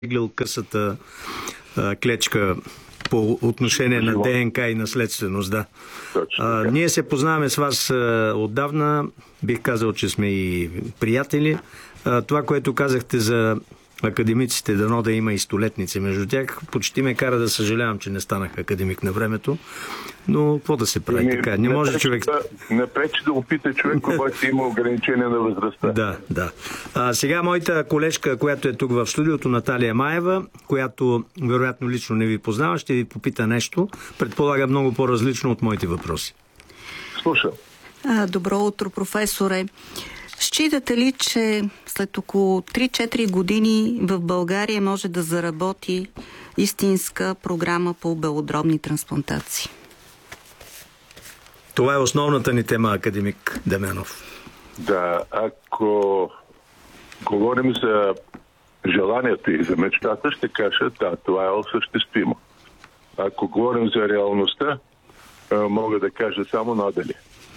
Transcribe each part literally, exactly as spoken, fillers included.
гледал късата а, клечка по отношение на ДНК и наследственост, да. А, ние се познаваме с вас а, отдавна. Бих казал, че сме и приятели. А, това, което казахте за академиците, дано да има и столетници между тях, почти ме кара да съжалявам, че не станах академик на времето. Но какво да се прави не, така? Не, не може пречи човек... Да, не пречи да опита човек, който има ограничение на възрастта. Да, да. А, сега моята колежка, която е тук в студиото, Наталия Маева, която вероятно лично не ви познава, ще ви попита нещо. Предполага много по-различно от моите въпроси. Слушам. А, добро утро, професоре. Считате ли, че след около три-четири години в България може да заработи истинска програма по белодробни трансплантации? Това е основната ни тема, академик Дамянов. Да, ако говорим за желанието и за мечтата, ще кажа, да, това е осъществимо. Ако говорим за реалността, мога да кажа само надали.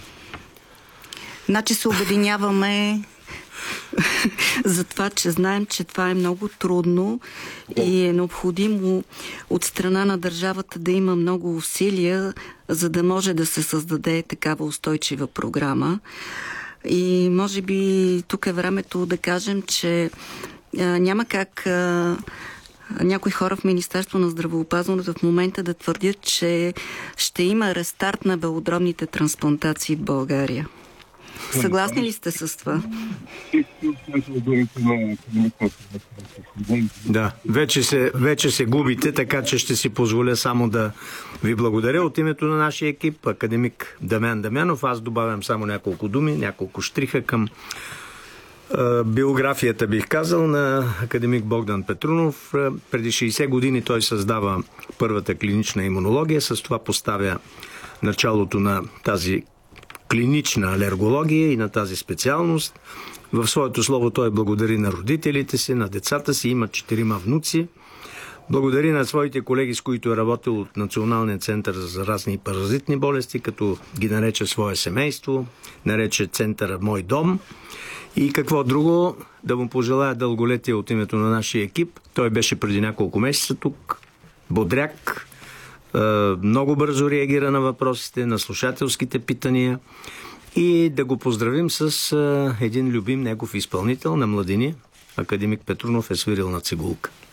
Значи се обединяваме за това, че знаем, че това е много трудно и е необходимо от страна на държавата да има много усилия, за да може да се създаде такава устойчива програма. И може би тук е времето да кажем, че а, няма как а, някои хора в Министерство на здравеопазването в момента да твърдят, че ще има рестарт на белодробните трансплантации в България. Съгласни ли сте с това? Да, вече се, вече се губите, така че ще си позволя само да ви благодаря от името на нашия екип, академик Дамян Дамянов. Аз добавям само няколко думи, няколко штриха към е, биографията, бих казал, на академик Богдан Петрунов. Е, преди шейсет години той създава първата клинична имунология, с това поставя началото на тази клинична алергология и на тази специалност. В своето слово той благодари на родителите си, на децата си, има четирима внуци. Благодари на своите колеги, с които е работил от Националния център за заразни и паразитни болести, като ги нарече свое семейство, нарече центъра Мой дом. И какво друго, да му пожелая дълголетие от името на нашия екип. Той беше преди няколко месеца тук, бодряк, много бързо реагира на въпросите, на слушателските питания и да го поздравим с един любим негов изпълнител на младини. Академик Петрунов е свирил на цигулка.